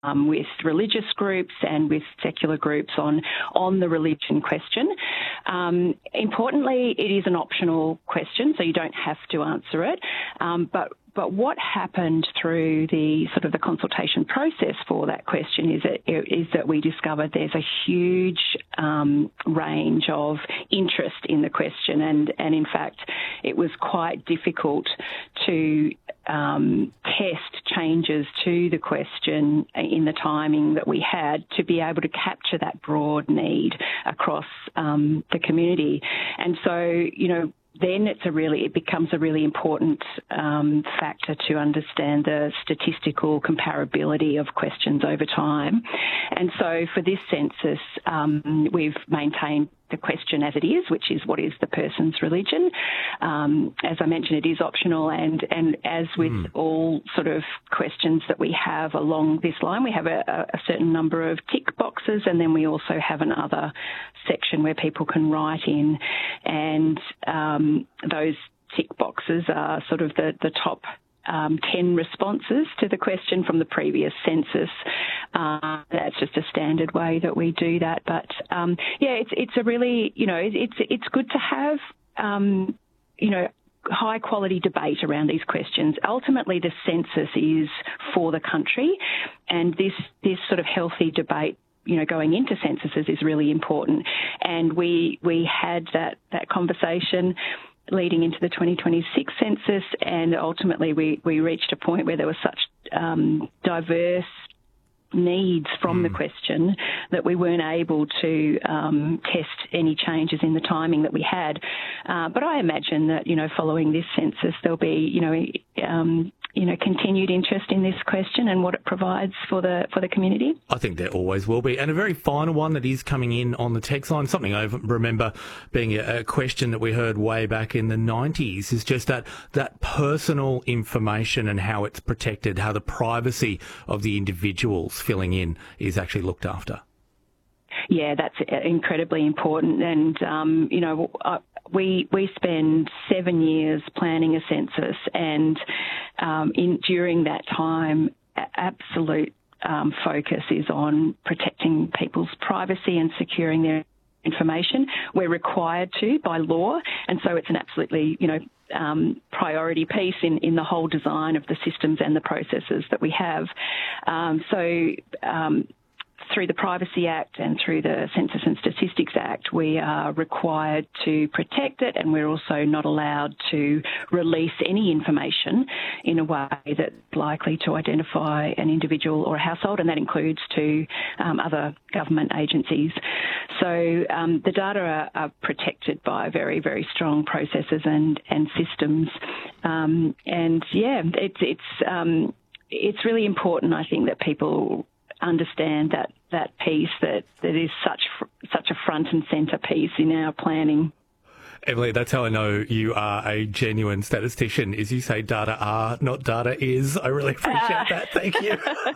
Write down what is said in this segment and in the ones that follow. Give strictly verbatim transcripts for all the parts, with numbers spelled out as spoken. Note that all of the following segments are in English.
Um, with religious groups and with secular groups on, on the religion question. Um, importantly, it is an optional question, so you don't have to answer it. Um, but But what happened through the sort of the consultation process for that question is that, is that we discovered there's a huge um, range of interest in the question, and, and in fact it was quite difficult to um, test changes to the question in the timing that we had to be able to capture that broad need across um, the community. And so, you know, then it's a really, it becomes a really important um, factor to understand the statistical comparability of questions over time. And so for this census, um, we've maintained the question as it is, which is what is the person's religion. Um, as I mentioned, it is optional, and, and as with mm. all sort of questions that we have along this line, we have a, a certain number of tick boxes, and then we also have another section where people can write in, and um, those tick boxes are sort of the, the top Um, ten responses to the question from the previous census. Uh, that's just a standard way that we do that. But um, yeah, it's it's a really, you know, it's it's good to have, um, you know, high quality debate around these questions. Ultimately, the census is for the country, and this this sort of healthy debate, you know, going into censuses is really important. And we we had that that conversation leading into the twenty twenty-six census, and ultimately we, we reached a point where there was such um, diverse needs from mm. the question that we weren't able to um, test any changes in the timing that we had. Uh, but I imagine that, you know, following this census, there'll be, you know, um, you know, continued interest in this question and what it provides for the for the community. I think there always will be. And a very final one that is coming in on the text line, something I remember being a, a question that we heard way back in the nineties, is just that, that personal information and how it's protected, how the privacy of the individuals filling in is actually looked after. Yeah, that's incredibly important. And, um, you know, we we spend seven years planning a census, and um, in during that time, absolute um, focus is on protecting people's privacy and securing their information. We're required to by law, and so it's an absolutely, you know, um, priority piece in, in the whole design of the systems and the processes that we have. Um, so um, through the Privacy Act and through the Census and Statistics Act, we are required to protect it, and we're also not allowed to release any information in a way that's likely to identify an individual or a household, and that includes to um, other government agencies. So um, the data are, are protected by very, very strong processes and, and systems. Um, and, yeah, it's, it's, um, it's really important, I think, that people understand that that piece that that is such such a front and centre piece in our planning. Emily, that's how I know you are a genuine statistician, is you say data are, not data is. I really appreciate uh, that. Thank you.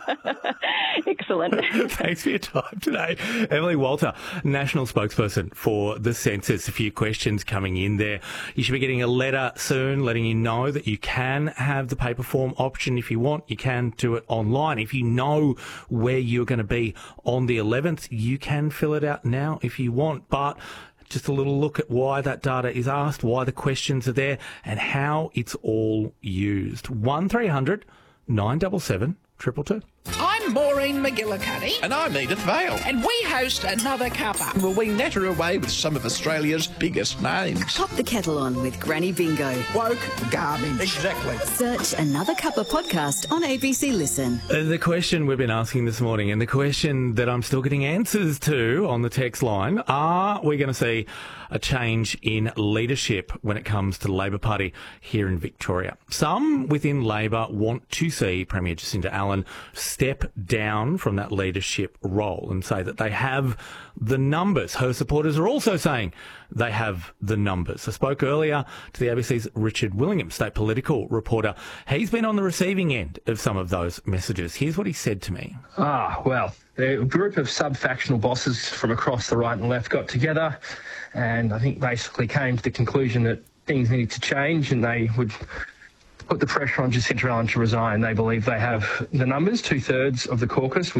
Excellent. Thanks for your time today. Emily Walter, National Spokesperson for the Census. A few questions coming in there. You should be getting a letter soon letting you know that you can have the paper form option if you want. You can do it online. If you know where you're going to be on the eleventh, you can fill it out now if you want. But just a little look at why that data is asked, why the questions are there, and how it's all used. one three hundred nine seven seven two two two. I'm Maureen McGillicuddy. And I'm Edith Vale. And we host Another Cuppa. Well, we natter away with some of Australia's biggest names. Pop the kettle on with Granny Bingo. Woke garbage. Exactly. Search Another Cuppa podcast on A B C Listen. Uh, the question we've been asking this morning, and the question that I'm still getting answers to on the text line, are we going to see a change in leadership when it comes to the Labor Party here in Victoria? Some within Labor want to see Premier Jacinta Allan step down from that leadership role and say that they have the numbers. Her supporters are also saying they have the numbers. I spoke earlier to the A B C's Richard Willingham, state political reporter. He's been on the receiving end of some of those messages. Here's what he said to me. Ah, well, a group of sub-factional bosses from across the right and left got together, and I think basically came to the conclusion that things needed to change, and they would put the pressure on Jacinta Allan to resign. They believe they have the numbers, two-thirds of the caucus.